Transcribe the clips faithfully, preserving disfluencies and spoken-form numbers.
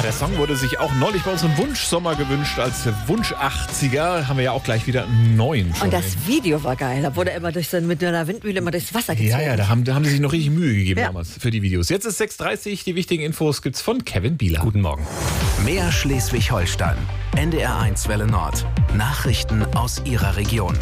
Der Song wurde sich auch neulich bei unserem Wunschsommer gewünscht als Wunsch achtziger. Haben wir ja auch gleich wieder einen neuen. Und das Video war geil. Da wurde er immer durch so, mit einer Windmühle immer durchs Wasser gezogen. Ja, ja, da haben, da haben sie sich noch richtig Mühe gegeben Ja. damals für die Videos. Jetzt ist sechs Uhr dreißig. Die wichtigen Infos gibt's von Kevin Bieler. Guten Morgen. Mehr Schleswig-Holstein. N D R eins Welle Nord. Nachrichten aus Ihrer Region.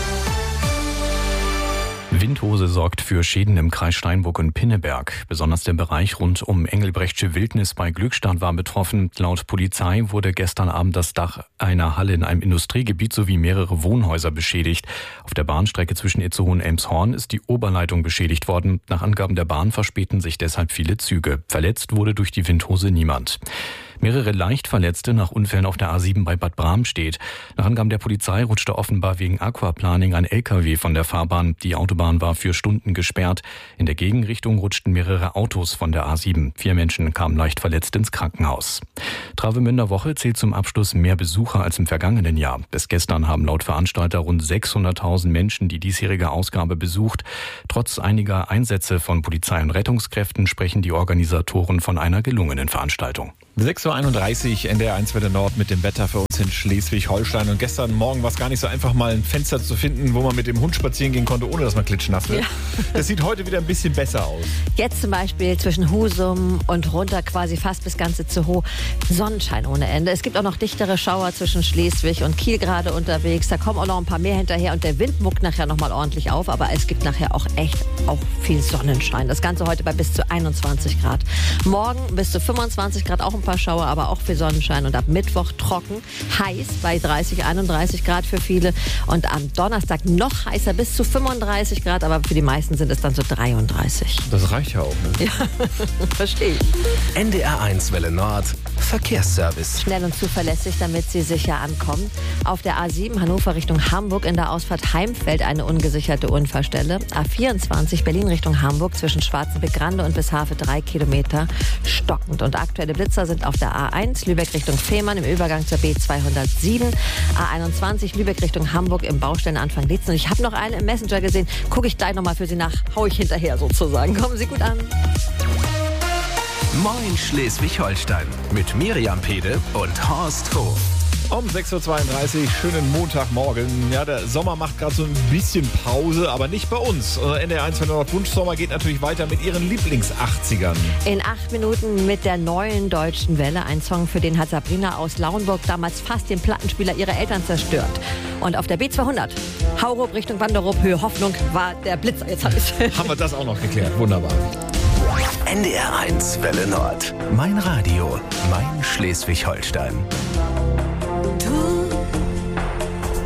Windhose sorgt für Schäden im Kreis Steinburg und Pinneberg. Besonders der Bereich rund um Engelbrechtsche Wildnis bei Glückstadt war betroffen. Laut Polizei wurde gestern Abend das Dach einer Halle in einem Industriegebiet sowie mehrere Wohnhäuser beschädigt. Auf der Bahnstrecke zwischen Itzehoe und Elmshorn ist die Oberleitung beschädigt worden. Nach Angaben der Bahn verspäten sich deshalb viele Züge. Verletzt wurde durch die Windhose niemand. Mehrere Leichtverletzte nach Unfällen auf der A sieben bei Bad Bramstedt. Nach Angaben der Polizei rutschte offenbar wegen Aquaplaning ein L K W von der Fahrbahn. Die Autobahn war für Stunden gesperrt. In der Gegenrichtung rutschten mehrere Autos von der A sieben. Vier Menschen kamen leicht verletzt ins Krankenhaus. Travemünder Woche zählt zum Abschluss mehr Besucher als im vergangenen Jahr. Bis gestern haben laut Veranstalter rund sechshunderttausend Menschen die diesjährige Ausgabe besucht. Trotz einiger Einsätze von Polizei und Rettungskräften sprechen die Organisatoren von einer gelungenen Veranstaltung. sechs Uhr einunddreißig, N D R eins Welle Nord mit dem Wetter für uns in Schleswig-Holstein. Und gestern Morgen war es gar nicht so einfach, mal ein Fenster zu finden, wo man mit dem Hund spazieren gehen konnte, ohne dass man klitschnass wird. Ja. Das sieht heute wieder ein bisschen besser aus. Jetzt zum Beispiel zwischen Husum und runter quasi fast bis ganz Itzehoe. Sonnenschein ohne Ende. Es gibt auch noch dichtere Schauer zwischen Schleswig und Kiel gerade unterwegs. Da kommen auch noch ein paar mehr hinterher und der Wind muckt nachher noch mal ordentlich auf. Aber es gibt nachher auch echt auch viel Sonnenschein. Das Ganze heute bei bis zu einundzwanzig Grad. Morgen bis zu fünfundzwanzig Grad, auch ein paar Schauer, aber auch viel Sonnenschein. Und ab Mittwoch trocken, heiß bei dreißig, einunddreißig Grad für viele. Und am Donnerstag noch heißer bis zu fünfunddreißig Grad. Aber für die meisten sind es dann so dreiunddreißig. Das reicht ja auch. Ne? Ja, verstehe ich. N D R eins Welle Nord. Verkehrsservice. Schnell und zuverlässig, damit Sie sicher ankommen. Auf der A sieben Hannover Richtung Hamburg in der Ausfahrt Heimfeld eine ungesicherte Unfallstelle. A vierundzwanzig Berlin Richtung Hamburg zwischen Schwarzenbeck-Grande und Bishafe drei Kilometer stockend. Und aktuelle Blitzer sind auf der A eins Lübeck Richtung Fehmarn im Übergang zur B zweihundertsieben. A einundzwanzig Lübeck Richtung Hamburg im Baustellenanfang Lietzen. Und ich habe noch eine im Messenger gesehen. Gucke ich gleich nochmal für Sie nach. Hau ich hinterher sozusagen. Kommen Sie gut an. Moin Schleswig-Holstein. Mit Miriam Pede und Horst Hof. Um sechs Uhr zweiunddreißig, schönen Montagmorgen. Ja, der Sommer macht gerade so ein bisschen Pause, aber nicht bei uns. Unser N D R eins Welle Nord Wunschsommer geht natürlich weiter mit ihren Lieblings-achtzigern. In acht Minuten mit der neuen deutschen Welle. Ein Song, für den hat Sabrina aus Lauenburg damals fast den Plattenspieler ihrer Eltern zerstört. Und auf der B zweihundert, Haurup Richtung Wanderup, Höhe Hoffnung, war der Blitzer. Jetzt habe ich Haben wir das auch noch geklärt. Wunderbar. N D R eins Welle Nord. Mein Radio. Mein Schleswig-Holstein.